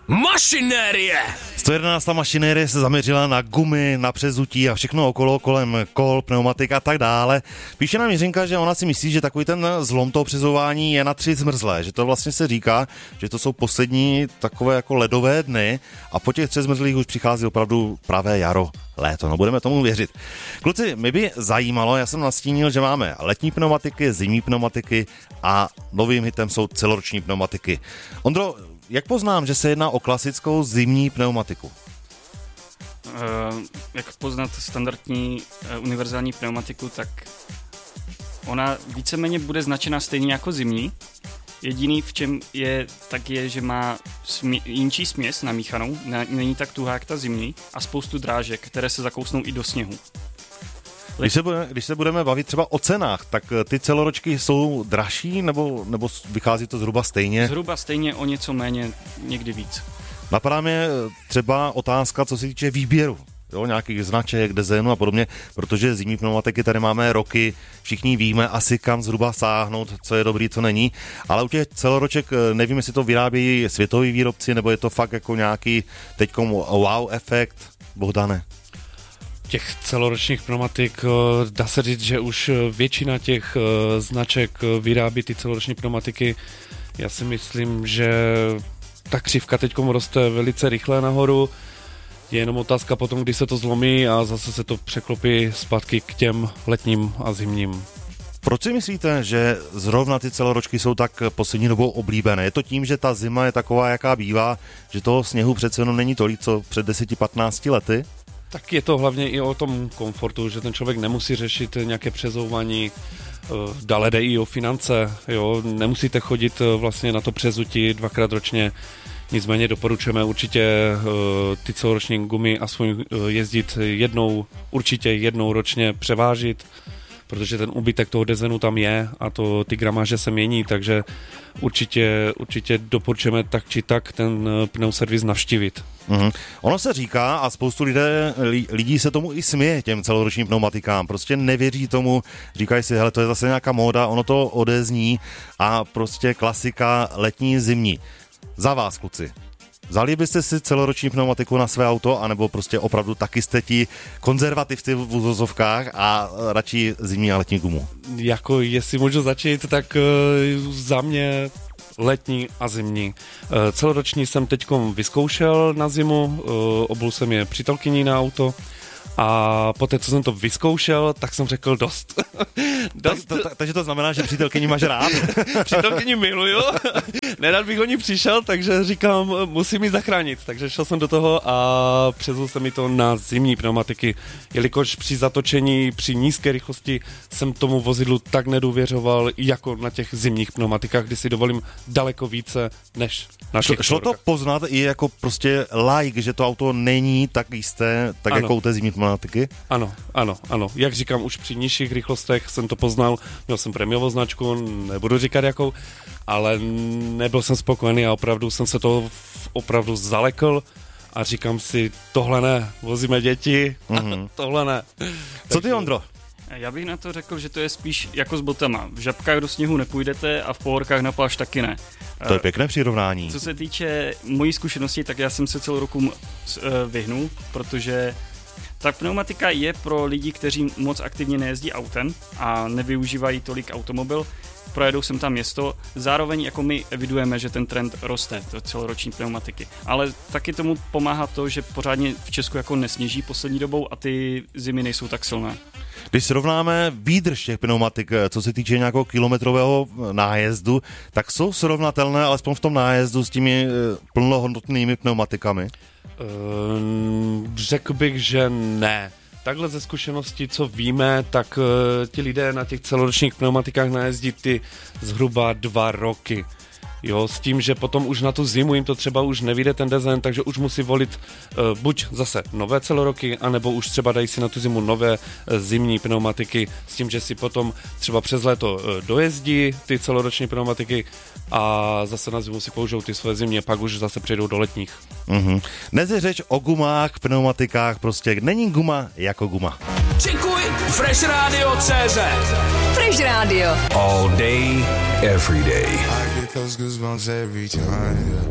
Mašinérie! 111. mašinérie se zaměřila na gumy, na přezutí a všechno okolo, kolem kol, pneumatik a tak dále. Píše nám Jiřinka, že ona si myslí, že takový ten zlom toho přezouvání je na 3 zmrzlé, že to vlastně se říká, že to jsou poslední takové jako ledové dny a po těch 3 zmrzlých už přichází opravdu pravé jaro, léto, no budeme tomu věřit. Kluci, mě by zajímalo, já jsem nastínil, že máme letní pneumatiky, zimní pneumatiky a novým hitem jsou celoroční pneumatiky. Ondro, jak poznám, že se jedná o klasickou zimní pneumatiku? Jak poznat standardní univerzální pneumatiku, tak ona víceméně bude značena stejně jako zimní. Jediný, v čem je, tak je, že má jinčí směs namíchanou, není tak tuhá jak ta zimní a spoustu drážek, které se zakousnou i do sněhu. Když se budeme bavit třeba o cenách, tak ty celoročky jsou dražší nebo vychází to zhruba stejně? Zhruba stejně, o něco méně, někdy víc. Napadá mě třeba otázka, co se týče výběru. Jo, nějakých značek, designů a podobně, protože zimní pneumatiky tady máme roky, všichni víme asi kam zhruba sáhnout, co je dobrý, co není, ale u těch celoroček nevím, jestli to vyrábějí světoví výrobci, nebo je to fakt jako nějaký teďkom wow efekt. Bohdane. Těch celoročních pneumatik dá se říct, že už většina těch značek vyrábí ty celoroční pneumatiky. Já si myslím, že ta křivka teďkom roste velice rychle nahoru. Je jenom otázka potom, kdy se to zlomí a zase se to překlopí zpátky k těm letním a zimním. Proč si myslíte, že zrovna ty celoročky jsou tak poslední dobou oblíbené? Je to tím, že ta zima je taková, jaká bývá, že toho sněhu přece jenom není tolik, co před 10-15 lety? Tak je to hlavně i o tom komfortu, že ten člověk nemusí řešit nějaké přezouvání, dále jde i o finance, jo? Nemusíte chodit vlastně na to přezutí 2krát ročně, nicméně doporučujeme určitě ty celoroční gumy aspoň jezdit určitě jednou ročně převážit, protože ten úbytek toho dezenu tam je a to ty gramáže se mění, takže určitě doporučujeme tak či tak ten pneuservis navštívit. Mm-hmm. Ono se říká a spoustu lidí se tomu i směje, těm celoročním pneumatikám, prostě nevěří tomu, říkají si, hele, to je zase nějaká móda, ono to odezní a prostě klasika letní, zimní. Za vás, kluci, vzali byste si celoroční pneumatiku na své auto, anebo prostě opravdu taky jste ti konzervativci v uvozovkách a radši zimní a letní gumu? Jako jestli můžu začít, tak za mě letní a zimní. Celoroční jsem teďkom vyzkoušel na zimu, obul jsem je přítelkyní na auto a poté, co jsem to vyzkoušel, tak jsem řekl dost. Takže to znamená, že přítelkyni máš rád? Přítelkyni miluju, nerad bych o ní přišel, takže říkám, musím ji zachránit. Takže šel jsem do toho a přezul jsem mi to na zimní pneumatiky, jelikož při zatočení, při nízké rychlosti jsem tomu vozidlu tak nedůvěřoval, jako na těch zimních pneumatikách, kdy si dovolím daleko více než na těch Šlo to poznat i jako prostě like, že to auto není tak jisté, tak ano. Jako u té zimní pneumatiky? Ano. Jak říkám, už při nižších rychlostech jsem to poznal, měl jsem prémiovou značku, nebudu říkat jakou, ale nebyl jsem spokojený a opravdu jsem se to opravdu zalekl a říkám si, tohle ne, vozíme děti, tohle ne. Co ty, Ondro? Já bych na to řekl, že to je spíš jako s botama. V žabkách do sněhu nepůjdete a v pohorkách na pláž taky ne. To je pěkné přirovnání. Co se týče mojí zkušenosti, tak já jsem se celou roku vyhnul, protože ta pneumatika je pro lidi, kteří moc aktivně nejezdí autem a nevyužívají tolik automobil, projedou sem tam město, zároveň jako my evidujeme, že ten trend roste, to celoroční pneumatiky. Ale taky tomu pomáhá to, že pořádně v Česku jako nesněží poslední dobou a ty zimy nejsou tak silné. Když srovnáme výdrž těch pneumatik, co se týče nějakého kilometrového nájezdu, tak jsou srovnatelné alespoň v tom nájezdu s těmi plnohodnotnými pneumatikami? Řekl bych, že ne. Takhle ze zkušeností, co víme, tak ti lidé na těch celoročních pneumatikách najezdí ty zhruba 2 roky. Jo, s tím, že potom už na tu zimu jim to třeba už nevyjde ten design, takže už musí volit buď zase nové celoroky, anebo už třeba dají si na tu zimu nové zimní pneumatiky, s tím, že si potom třeba přes léto dojezdí ty celoroční pneumatiky a zase na zimu si použijou ty svoje zimní a pak už zase přejdou do letních. Mm-hmm. Dnes je řeč o gumách, pneumatikách, prostě není guma jako guma. Čekuj Fresh Radio.cz Fresh Radio. All day, every day. I get those goosebumps every time.